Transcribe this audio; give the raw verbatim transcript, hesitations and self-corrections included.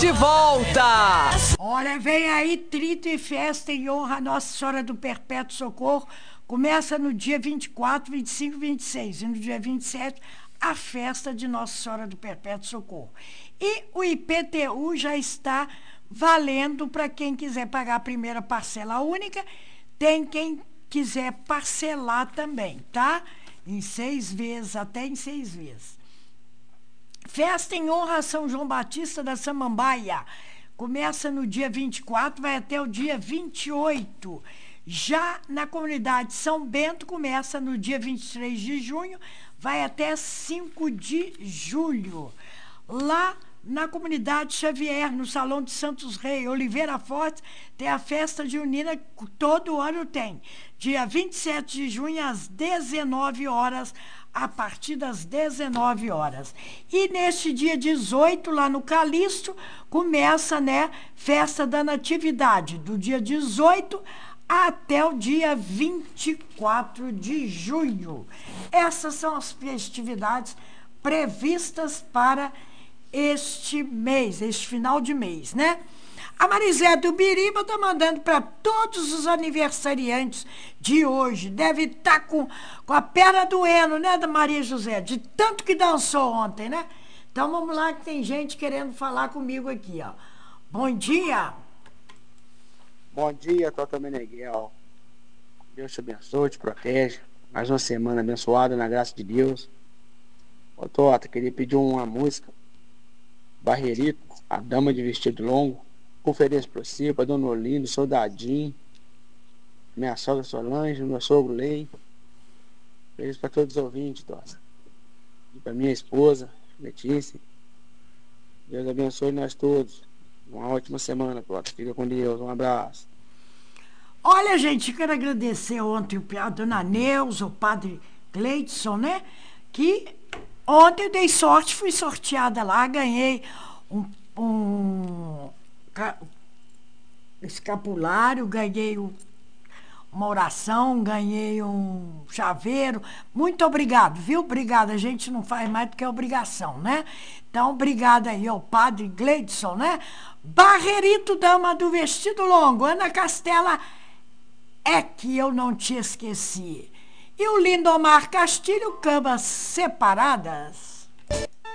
De volta! Olha, vem aí trito e festa em honra a Nossa Senhora do Perpétuo Socorro. Começa no dia vinte e quatro, vinte e cinco, vinte e seis. E no dia vinte e sete, a festa de Nossa Senhora do Perpétuo Socorro. E o I P T U já está valendo para quem quiser pagar a primeira parcela única. Tem quem quiser parcelar também, tá? Em seis vezes, até em seis vezes. Festa em honra a São João Batista da Samambaia. Começa no dia vinte e quatro, vai até o dia vinte e oito. Já na comunidade São Bento, começa no dia vinte e três de junho, vai até cinco de julho. Lá na comunidade Xavier, no Salão de Santos Reis, Oliveira Forte, tem a festa junina, todo ano tem. Dia vinte e sete de junho, às dezenove horas, a partir das dezenove horas. E neste dia dezoito, lá no Calixto, começa, né, festa da Natividade, do dia dezoito até o dia vinte e quatro de junho. Essas são as festividades previstas para este mês, este final de mês, né? A Marizé do Biriba está mandando para todos os aniversariantes de hoje. Deve estar tá com, com a perna doendo, né, da Maria José? De tanto que dançou ontem, né? Então vamos lá, que tem gente querendo falar comigo aqui, ó. Bom dia. Bom dia, Tota Meneghel. Deus te abençoe, te protege. Mais uma semana abençoada na graça de Deus. Ô Tota, queria pedir uma música. Barrerito, a dama de vestido longo. Ofereço para você, para Dona Olinda, Soldadinho, minha sogra Solange, meu sogro Lei. Feliz para todos os ouvintes, Tota. E para minha esposa, Letícia. Deus abençoe nós todos. Uma ótima semana, Tota. Fica com Deus. Um abraço. Olha, gente, quero agradecer ontem a Dona Neuza, o Padre Gleidson, né? Que ontem eu dei sorte, fui sorteada lá, ganhei um, um escapulário, ganhei um, uma oração, ganhei um chaveiro. Muito obrigado, viu? Obrigada, a gente não faz mais do que obrigação, né? Então, obrigada aí ao Padre Gleidson, né? Barrerito, dama do vestido longo, Ana Castela, é que eu não te esqueci. E o Lindomar Castilho, camas separadas.